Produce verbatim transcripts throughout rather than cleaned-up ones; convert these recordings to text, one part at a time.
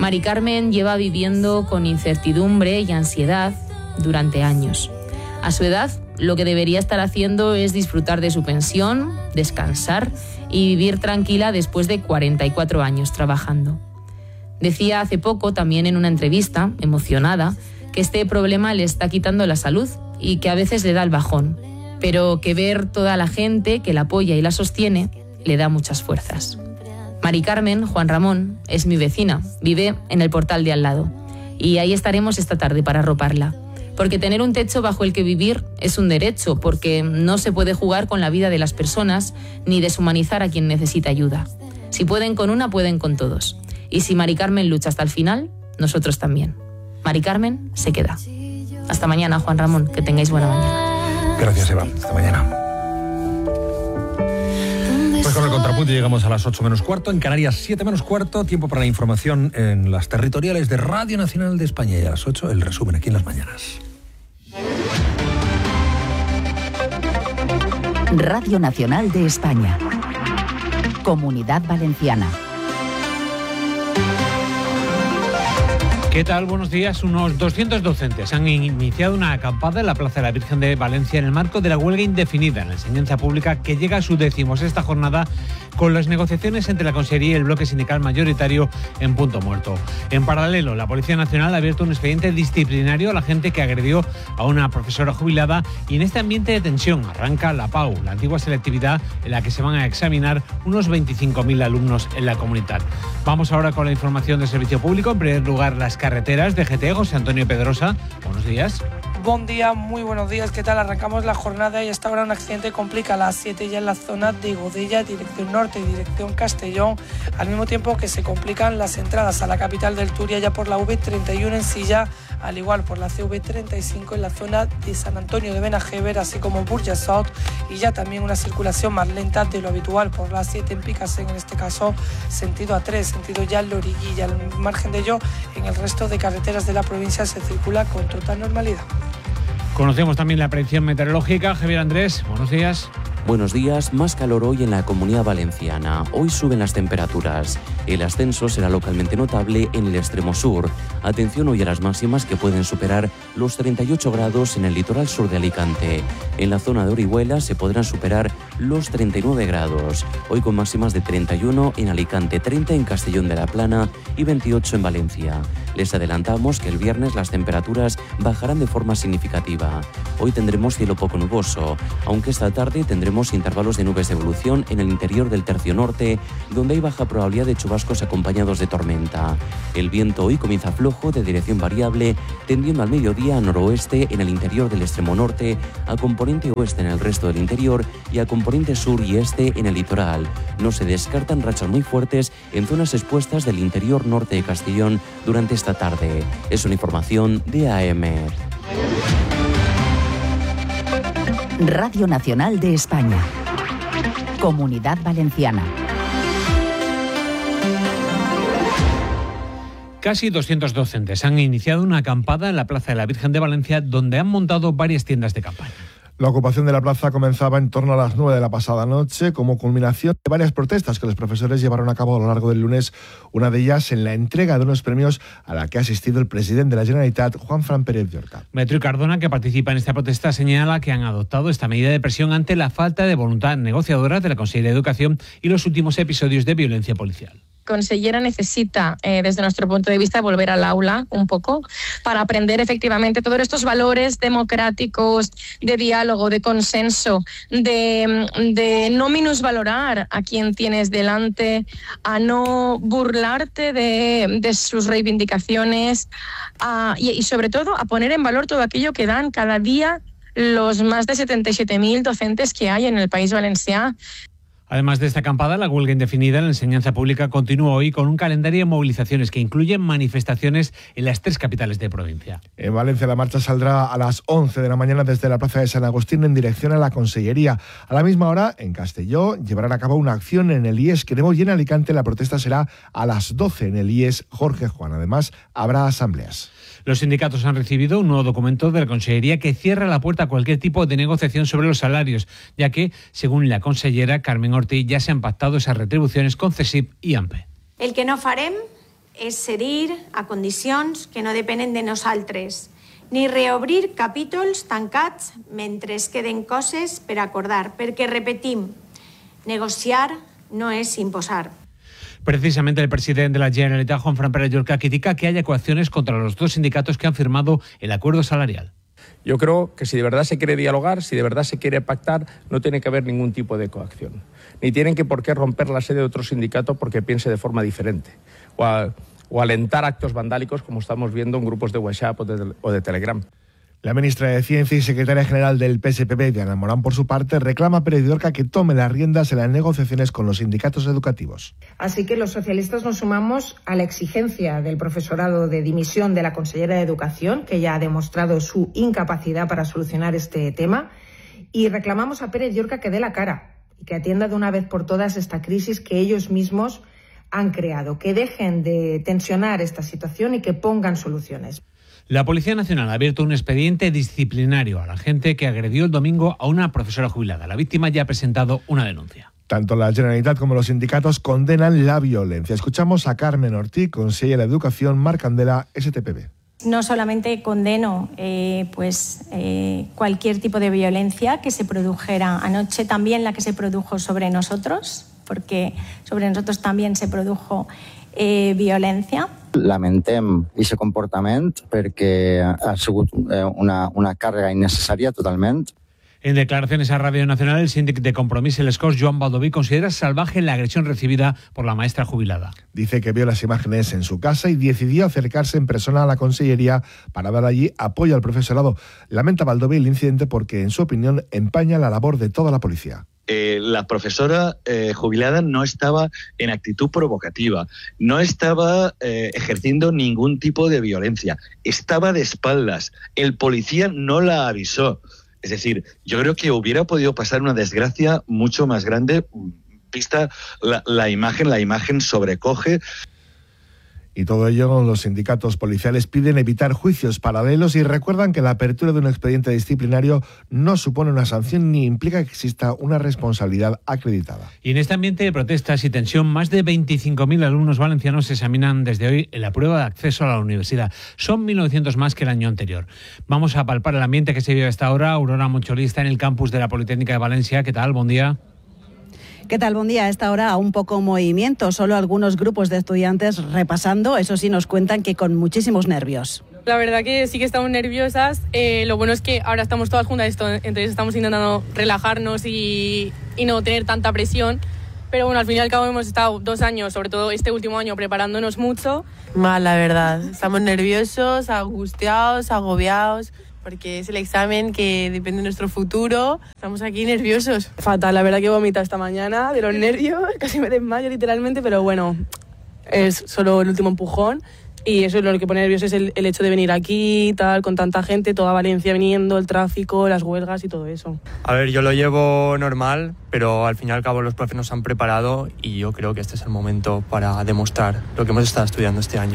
Mari Carmen lleva viviendo con incertidumbre y ansiedad durante años. A su edad, lo que debería estar haciendo es disfrutar de su pensión, descansar y vivir tranquila después de cuarenta y cuatro años trabajando. Decía hace poco, también en una entrevista, emocionada, que este problema le está quitando la salud y que a veces le da el bajón, pero que ver toda la gente que la apoya y la sostiene le da muchas fuerzas. Mari Carmen, Juan Ramón, es mi vecina, vive en el portal de al lado y ahí estaremos esta tarde para arroparla. Porque tener un techo bajo el que vivir es un derecho, porque no se puede jugar con la vida de las personas ni deshumanizar a quien necesita ayuda. Si pueden con una, pueden con todos. Y si Mari Carmen lucha hasta el final, nosotros también. Mari Carmen se queda. Hasta mañana, Juan Ramón, que tengáis buena mañana. Gracias, Eva. Hasta mañana. Pues con el contrapunto llegamos a las ocho menos cuarto, en Canarias siete menos cuarto, tiempo para la información en las territoriales de Radio Nacional de España, y a las ocho el resumen aquí en Las Mañanas. Radio Nacional de España. Comunidad Valenciana. ¿Qué tal? Buenos días. Unos doscientos docentes han iniciado una acampada en la Plaza de la Virgen de Valencia en el marco de la huelga indefinida en la enseñanza pública, que llega a su decimosexta jornada, con las negociaciones entre la Consellería y el bloque sindical mayoritario en punto muerto. En paralelo, la Policía Nacional ha abierto un expediente disciplinario a la gente que agredió a una profesora jubilada, y en este ambiente de tensión arranca la P A U, la antigua selectividad en la que se van a examinar unos veinticinco mil alumnos en la comunidad. Vamos ahora con la información del servicio público. En primer lugar, las carreteras de G T. José Antonio Pedrosa, buenos días. Buen día, muy buenos días. ¿Qué tal? Arrancamos la jornada y hasta ahora un accidente complica a las siete ya en la zona de Godella, dirección norte y dirección Castellón, al mismo tiempo que se complican las entradas a la capital del Turia ya por la V treinta y uno en Silla, al igual por la C V treinta y cinco en la zona de San Antonio de Benajever, así como Burjassot, y ya también una circulación más lenta de lo habitual por la siete en Picasen, en este caso sentido A tres, sentido ya Loriguilla. Al margen de ello, en el resto de carreteras de la provincia se circula con total normalidad. Conocemos también la predicción meteorológica. Javier Andrés, buenos días. Buenos días, más calor hoy en la Comunidad Valenciana. Hoy suben las temperaturas. El ascenso será localmente notable en el extremo sur. Atención hoy a las máximas, que pueden superar los treinta y ocho grados en el litoral sur de Alicante. En la zona de Orihuela se podrán superar los treinta y nueve grados. Hoy con máximas de treinta y uno en Alicante, treinta en Castellón de la Plana y veintiocho en Valencia. Les adelantamos que el viernes las temperaturas bajarán de forma significativa. Hoy tendremos cielo poco nuboso, aunque esta tarde tendremos intervalos de nubes de evolución en el interior del tercio norte, donde hay baja probabilidad de chubascos acompañados de tormenta. El viento hoy comienza flojo, de dirección variable, tendiendo al mediodía a noroeste en el interior del extremo norte, a componente oeste en el resto del interior y a componente sur y este en el litoral. No se descartan rachas muy fuertes en zonas expuestas del interior norte de Castellón durante esta tarde. Es una información de A M. Radio Nacional de España. Comunidad Valenciana. Casi doscientos docentes han iniciado una acampada en la Plaza de la Virgen de Valencia, donde han montado varias tiendas de campaña. La ocupación de la plaza comenzaba en torno a las nueve de la pasada noche, como culminación de varias protestas que los profesores llevaron a cabo a lo largo del lunes, una de ellas en la entrega de unos premios a la que ha asistido el presidente de la Generalitat, Juanfran Pérez Llorca. Metro y Cardona, que participa en esta protesta, señala que han adoptado esta medida de presión ante la falta de voluntad negociadora de la Consellería de Educación y los últimos episodios de violencia policial. Consellera necesita, eh, desde nuestro punto de vista, volver al aula un poco para aprender efectivamente todos estos valores democráticos, de diálogo, de consenso, de, de no minusvalorar a quien tienes delante, a no burlarte de, de sus reivindicaciones a, y, y sobre todo a poner en valor todo aquello que dan cada día los más de setenta y siete mil docentes que hay en el País Valencià. Además de esta acampada, la huelga indefinida en la enseñanza pública continúa hoy con un calendario de movilizaciones que incluyen manifestaciones en las tres capitales de provincia. En Valencia la marcha saldrá a las once de la mañana desde la Plaza de San Agustín en dirección a la Consellería. A la misma hora, en Castelló, llevarán a cabo una acción en el I E S Cremó, y en Alicante la protesta será a las doce en el I E S Jorge Juan. Además, habrá asambleas. Los sindicatos han recibido un nuevo documento de la Consellería que cierra la puerta a cualquier tipo de negociación sobre los salarios, ya que, según la consellera Carmen Ortiz, ya se han pactado esas retribuciones con CESIP y AMPE. El que no farem és cedir a condicions que no depenen de nosaltres, ni reobrir capítols tancats mentre es queden coses per acordar, perquè, repetim, negociar no és imposar. Precisamente el presidente de la Generalitat, Juan Fran Pérez Llorca, critica que haya coacciones contra los dos sindicatos que han firmado el acuerdo salarial. Yo creo que si de verdad se quiere dialogar, si de verdad se quiere pactar, no tiene que haber ningún tipo de coacción. Ni tienen que por qué romper la sede de otro sindicato porque piense de forma diferente. O, a, o alentar actos vandálicos como estamos viendo en grupos de WhatsApp o de, o de Telegram. La ministra de Ciencia y secretaria general del P S P B, Diana Morán, por su parte, reclama a Pérez Llorca que tome las riendas en las negociaciones con los sindicatos educativos. Así que los socialistas nos sumamos a la exigencia del profesorado de dimisión de la consellera de Educación, que ya ha demostrado su incapacidad para solucionar este tema, y reclamamos a Pérez Llorca que dé la cara y que atienda de una vez por todas esta crisis que ellos mismos han creado, que dejen de tensionar esta situación y que pongan soluciones. La Policía Nacional ha abierto un expediente disciplinario a la gente que agredió el domingo a una profesora jubilada. La víctima ya ha presentado una denuncia. Tanto la Generalitat como los sindicatos condenan la violencia. Escuchamos a Carmen Ortiz, consellera de Educación, Mar Candela, S T P B. No solamente condeno eh, pues, eh, cualquier tipo de violencia que se produjera anoche, también la que se produjo sobre nosotros, porque sobre nosotros también se produjo eh, violencia. Lamentem aquest comportament perquè ha sigut una, una càrrega innecessària totalment. En declaraciones a Radio Nacional, el síndic de Compromís, el Escós, Joan Baldoví, considera salvaje la agresión recibida por la maestra jubilada. Dice que vio las imágenes en su casa y decidió acercarse en persona a la consellería para dar allí apoyo al profesorado. Lamenta Baldoví el incidente porque, en su opinión, empaña la labor de toda la policía. Eh, la profesora eh, jubilada no estaba en actitud provocativa, no estaba eh, ejerciendo ningún tipo de violencia, estaba de espaldas, el policía no la avisó. Es decir, yo creo que hubiera podido pasar una desgracia mucho más grande, vista la, la imagen, la imagen sobrecoge. Y todo ello, los sindicatos policiales piden evitar juicios paralelos y recuerdan que la apertura de un expediente disciplinario no supone una sanción ni implica que exista una responsabilidad acreditada. Y en este ambiente de protestas y tensión, más de veinticinco mil alumnos valencianos se examinan desde hoy en la prueba de acceso a la universidad. Son mil novecientos más que el año anterior. Vamos a palpar el ambiente que se vive hasta ahora. Aurora Moncholista en el campus de la Politécnica de Valencia. ¿Qué tal? Buen día. ¿Qué tal? Buen día. A esta hora aún poco movimiento, solo algunos grupos de estudiantes repasando. Eso sí, nos cuentan que con muchísimos nervios. La verdad que sí que estamos nerviosas. Eh, lo bueno es que ahora estamos todas juntas, esto, entonces estamos intentando relajarnos y, y no tener tanta presión. Pero bueno, al fin y al cabo hemos estado dos años, sobre todo este último año, preparándonos mucho. Mal, la verdad. Estamos nerviosos, angustiados, agobiados, porque es el examen que depende de nuestro futuro. Estamos aquí nerviosos. Fatal, la verdad que he vomitado esta mañana de los nervios, casi me desmayo literalmente, pero bueno, es solo el último empujón. Y eso es lo que pone nervioso, es el, el hecho de venir aquí, tal, con tanta gente, toda Valencia viniendo, el tráfico, las huelgas y todo eso. A ver, yo lo llevo normal, pero al fin y al cabo los profes nos han preparado y yo creo que este es el momento para demostrar lo que hemos estado estudiando este año.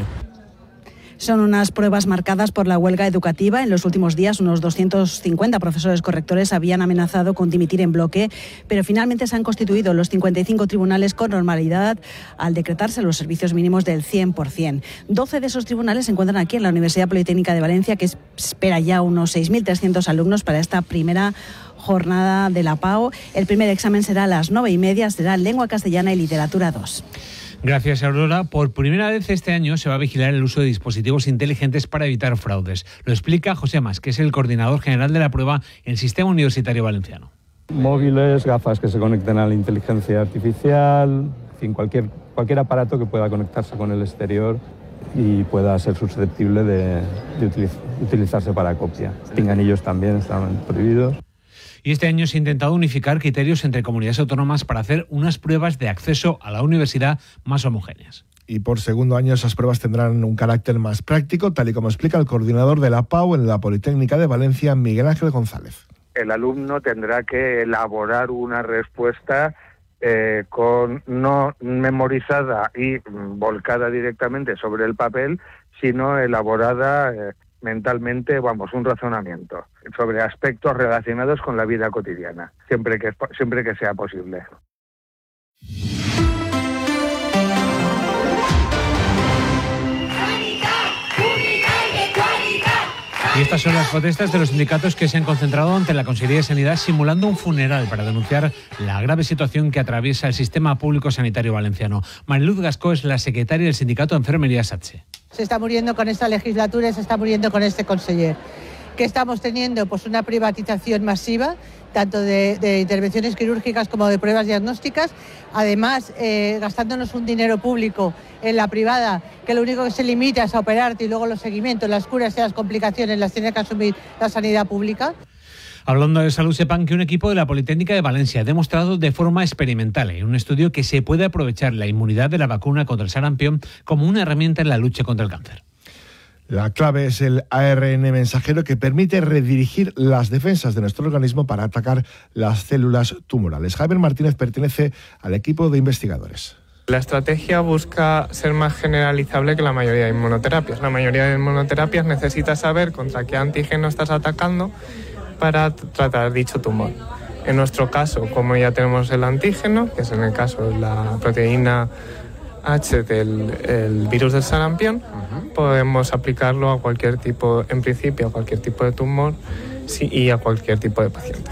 Son unas pruebas marcadas por la huelga educativa. En los últimos días, unos doscientos cincuenta profesores correctores habían amenazado con dimitir en bloque, pero finalmente se han constituido los cincuenta y cinco tribunales con normalidad al decretarse los servicios mínimos del cien por ciento. doce de esos tribunales se encuentran aquí en la Universidad Politécnica de Valencia, que espera ya unos seis mil trescientos alumnos para esta primera jornada de la P A O. El primer examen será a las nueve y media, será Lengua Castellana y Literatura dos. Gracias, Aurora. Por primera vez este año se va a vigilar el uso de dispositivos inteligentes para evitar fraudes. Lo explica José Mas, que es el coordinador general de la prueba en el Sistema Universitario Valenciano. Móviles, gafas que se conecten a la inteligencia artificial, en fin, cualquier, cualquier aparato que pueda conectarse con el exterior y pueda ser susceptible de, de utiliz, utilizarse para copia. Pinganillos también están prohibidos. Y este año se ha intentado unificar criterios entre comunidades autónomas para hacer unas pruebas de acceso a la universidad más homogéneas. Y por segundo año esas pruebas tendrán un carácter más práctico, tal y como explica el coordinador de la P A O en la Politécnica de Valencia, Miguel Ángel González. El alumno tendrá que elaborar una respuesta eh, con no memorizada y volcada directamente sobre el papel, sino elaborada eh, mentalmente, vamos, un razonamiento sobre aspectos relacionados con la vida cotidiana, siempre que, siempre que sea posible. Y estas son las protestas de los sindicatos que se han concentrado ante la Consejería de Sanidad simulando un funeral para denunciar la grave situación que atraviesa el sistema público sanitario valenciano. Mariluz Gascó es la secretaria del sindicato de Enfermería SATSE. Se está muriendo con esta legislatura y se está muriendo con este conseller. ¿Qué estamos teniendo? Pues una privatización masiva, tanto de, de intervenciones quirúrgicas como de pruebas diagnósticas. Además, eh, gastándonos un dinero público en la privada, que lo único que se limita es a operarte y luego los seguimientos, las curas y las complicaciones las tiene que asumir la sanidad pública. Hablando de salud, sepan que un equipo de la Politécnica de Valencia ha demostrado de forma experimental en un estudio que se puede aprovechar la inmunidad de la vacuna contra el sarampión como una herramienta en la lucha contra el cáncer. La clave es el A R N mensajero que permite redirigir las defensas de nuestro organismo para atacar las células tumorales. Javier Martínez pertenece al equipo de investigadores. La estrategia busca ser más generalizable que la mayoría de inmunoterapias. La mayoría de inmunoterapias necesita saber contra qué antígeno estás atacando para tratar dicho tumor. En nuestro caso, como ya tenemos el antígeno, que es en el caso de la proteína H del el virus del sarampión, uh-huh. podemos aplicarlo a cualquier tipo, en principio a cualquier tipo de tumor sí, y a cualquier tipo de paciente.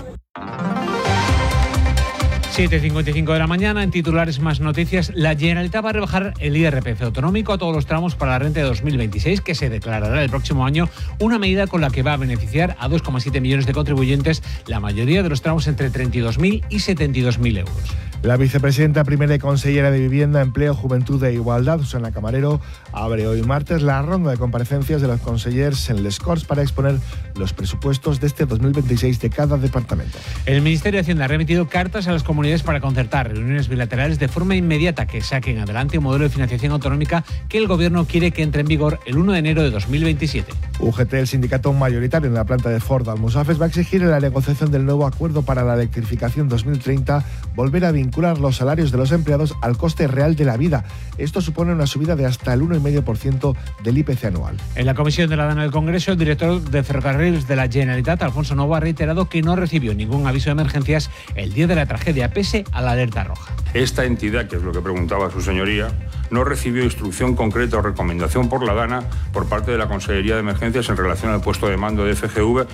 siete y cincuenta y cinco de la mañana, en titulares más noticias, la Generalitat va a rebajar el I R P F autonómico a todos los tramos para la renta de dos mil veintiséis, que se declarará el próximo año, una medida con la que va a beneficiar a dos coma siete millones de contribuyentes, la mayoría de los tramos entre treinta y dos mil y setenta y dos mil euros. La vicepresidenta primera y consellera de Vivienda, Empleo, Juventud e Igualdad, Susana Camarero, abre hoy martes la ronda de comparecencias de los consellers en les Corts para exponer los presupuestos de este dos mil veintiséis de cada departamento. El Ministerio de Hacienda ha remitido cartas a las comunidades para concertar reuniones bilaterales de forma inmediata que saquen adelante un modelo de financiación autonómica que el Gobierno quiere que entre en vigor el uno de enero de dos mil veintisiete. U G T, el sindicato mayoritario en la planta de Ford Almusafes, va a exigir en la negociación del nuevo acuerdo para la electrificación dos mil treinta volver a vincular los salarios de los empleados al coste real de la vida. Esto supone una subida de hasta el uno coma cinco por ciento del I P C anual. En la comisión de la Dana del Congreso, el director de Ferrocarriles de la Generalitat, Alfonso Novo, ha reiterado que no recibió ningún aviso de emergencias el día de la tragedia, pese a la alerta roja. Esta entidad, que es lo que preguntaba su señoría, no recibió instrucción concreta o recomendación por la Dana por parte de la Consejería de Emergencias en relación al puesto de mando de F G V.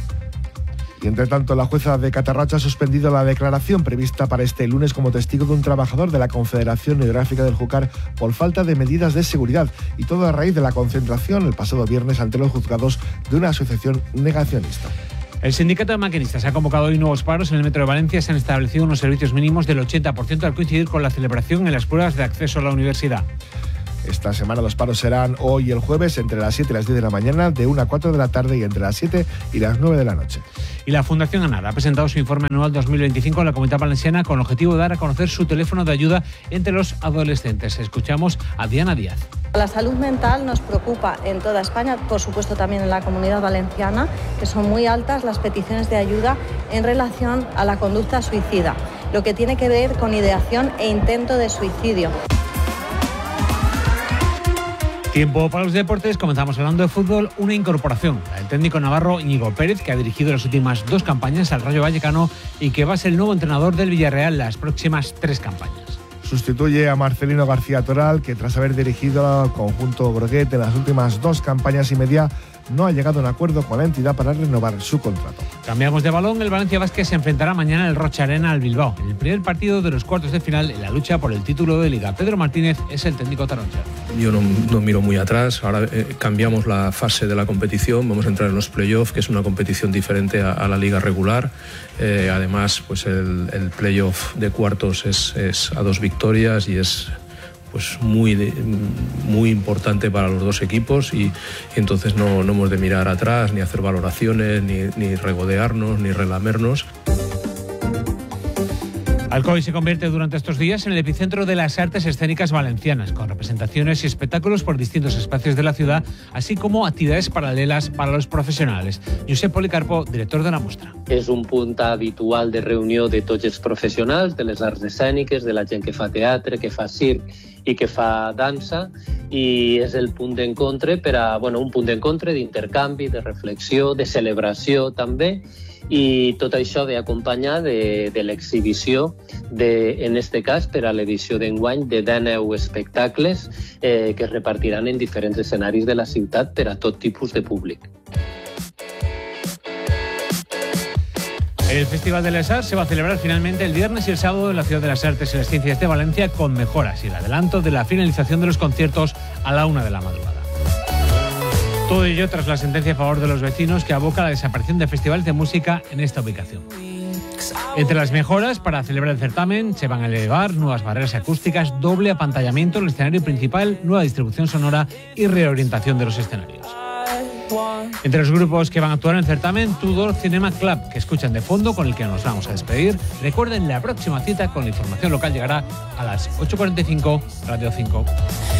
Y entre tanto, la jueza de Catarrocha ha suspendido la declaración prevista para este lunes como testigo de un trabajador de la Confederación Hidrográfica del Júcar por falta de medidas de seguridad, y todo a raíz de la concentración el pasado viernes ante los juzgados de una asociación negacionista. El sindicato de maquinistas ha convocado hoy nuevos paros en el Metro de Valencia. Se han establecido unos servicios mínimos del ochenta por ciento al coincidir con la celebración en las pruebas de acceso a la universidad. Esta semana los paros serán hoy y el jueves entre las siete y las diez de la mañana, de una a cuatro de la tarde y entre las siete y las nueve de la noche. Y la Fundación ANAR ha presentado su informe anual dos mil veinticinco en la Comunidad Valenciana con el objetivo de dar a conocer su teléfono de ayuda entre los adolescentes. Escuchamos a Diana Díaz. La salud mental nos preocupa en toda España, por supuesto también en la Comunidad Valenciana, que son muy altas las peticiones de ayuda en relación a la conducta suicida, lo que tiene que ver con ideación e intento de suicidio. Tiempo para los deportes. Comenzamos hablando de fútbol. Una incorporación, el técnico navarro Íñigo Pérez, que ha dirigido las últimas dos campañas al Rayo Vallecano y que va a ser el nuevo entrenador del Villarreal las próximas tres campañas. Sustituye a Marcelino García Toral, que tras haber dirigido al conjunto groguet en las últimas dos campañas y media, no ha llegado a un acuerdo con la entidad para renovar su contrato. Cambiamos de balón. El Valencia Basket se enfrentará mañana en el Rocha Arena al Bilbao, en el primer partido de los cuartos de final en la lucha por el título de Liga. Pedro Martínez es el técnico taroncha. Yo no, no miro muy atrás. Ahora eh, cambiamos la fase de la competición. Vamos a entrar en los playoffs, que es una competición diferente a, a la liga regular. Eh, además, pues el, el playoff de cuartos es, es a dos victorias y es pues muy, muy importante para los dos equipos y, y entonces no, no hemos de mirar atrás, ni hacer valoraciones, ni, ni regodearnos, ni relamernos. Alcoy se convierte durante estos días en el epicentro de las artes escénicas valencianas, con representaciones y espectáculos por distintos espacios de la ciudad, así como actividades paralelas para los professionals. Josep Policarpo, director de la mostra. És un punt habitual de reunió de tots els professionals, de les arts escèniques, de la gent que fa teatre, que fa circ i que fa dansa, i és el punt d'encontre per a, bueno, un punt d'encontre, d'intercanvi, de reflexió, de celebració també, i tot això ve acompanyat de, de l'exhibició, de, en este cas, per a l'edició d'enguany, de dinou espectacles eh, que es repartiran en diferents escenaris de la ciutat per a tot tipus de públic. El Festival de les Arts se va a celebrar finalmente el viernes y el sábado en la Ciudad de las Artes y las Ciencias de Valencia, con mejoras y el adelanto de la finalización de los conciertos a la una de la madrugada. Todo ello tras la sentencia a favor de los vecinos que aboca a la desaparición de festivales de música en esta ubicación. Entre las mejoras para celebrar el certamen se van a elevar nuevas barreras acústicas, doble apantallamiento en el escenario principal, nueva distribución sonora y reorientación de los escenarios. Entre los grupos que van a actuar en el certamen, Tudor Cinema Club, que escuchan de fondo, con el que nos vamos a despedir. Recuerden, la próxima cita con la información local llegará a las ocho cuarenta y cinco, Radio cinco.